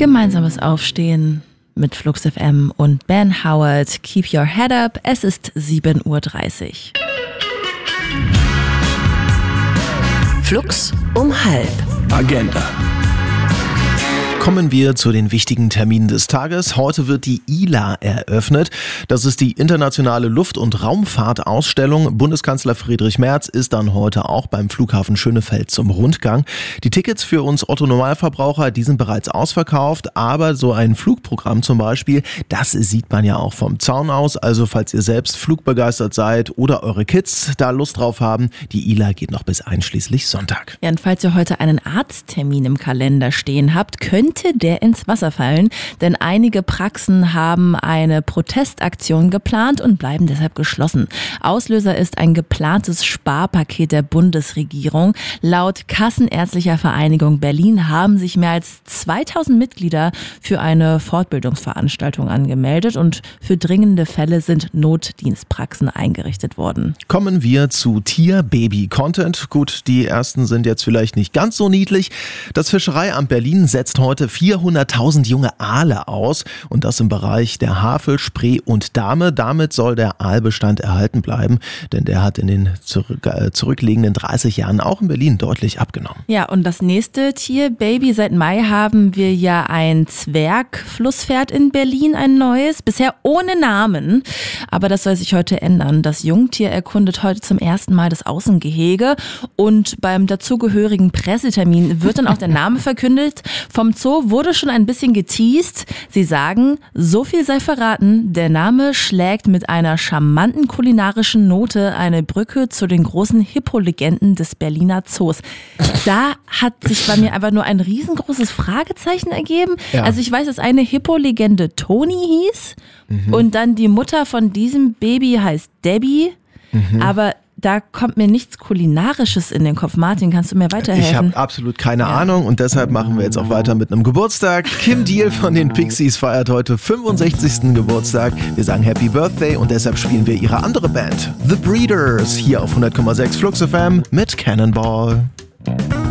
Gemeinsames Aufstehen mit Flux FM und Ben Howard. Keep your head up. Es ist 7:30 Uhr. Flux um 12:30. Agenda. Kommen wir zu den wichtigen Terminen des Tages. Heute wird die ILA eröffnet. Das ist die internationale Luft- und Raumfahrtausstellung. Bundeskanzler Friedrich Merz ist dann heute auch beim Flughafen Schönefeld zum Rundgang. Die Tickets für uns Otto-Normalverbraucher, die sind bereits ausverkauft. Aber so ein Flugprogramm zum Beispiel, das sieht man ja auch vom Zaun aus. Also falls ihr selbst flugbegeistert seid oder eure Kids da Lust drauf haben, die ILA geht noch bis einschließlich Sonntag. Ja, und falls ihr heute einen Arzttermin im Kalender stehen habt, könnte der ins Wasser fallen, denn einige Praxen haben eine Protestaktion geplant und bleiben deshalb geschlossen. Auslöser ist ein geplantes Sparpaket der Bundesregierung. Laut Kassenärztlicher Vereinigung Berlin haben sich mehr als 2000 Mitglieder für eine Fortbildungsveranstaltung angemeldet und für dringende Fälle sind Notdienstpraxen eingerichtet worden. Kommen wir zu Tier-Baby-Content. Gut, die ersten sind jetzt vielleicht nicht ganz so niedlich. Das Fischereiamt Berlin setzt heute 400.000 junge Aale aus und das im Bereich der Havel, Spree und Dahme. Damit soll der Aalbestand erhalten bleiben, denn der hat in den zurückliegenden 30 Jahren auch in Berlin deutlich abgenommen. Ja, und das nächste Tierbaby, seit Mai haben wir ja ein Zwergflusspferd in Berlin, ein neues, bisher ohne Namen, aber das soll sich heute ändern. Das Jungtier erkundet heute zum ersten Mal das Außengehege und beim dazugehörigen Pressetermin wird dann auch der Name verkündet. Vom Zoo wurde schon ein bisschen geteast. Sie sagen, so viel sei verraten, der Name schlägt mit einer charmanten kulinarischen Note eine Brücke zu den großen Hippo-Legenden des Berliner Zoos. Da hat sich bei mir einfach nur ein riesengroßes Fragezeichen ergeben. Ja. Also ich weiß, dass eine Hippo-Legende Toni hieß und dann die Mutter von diesem Baby heißt Debbie, aber da kommt mir nichts Kulinarisches in den Kopf. Martin, kannst du mir weiterhelfen? Ich habe absolut keine Ahnung und deshalb machen wir jetzt auch weiter mit einem Geburtstag. Kim Deal von den Pixies feiert heute 65. Geburtstag. Wir sagen Happy Birthday und deshalb spielen wir ihre andere Band, The Breeders, hier auf 100,6 Flux FM mit Cannonball.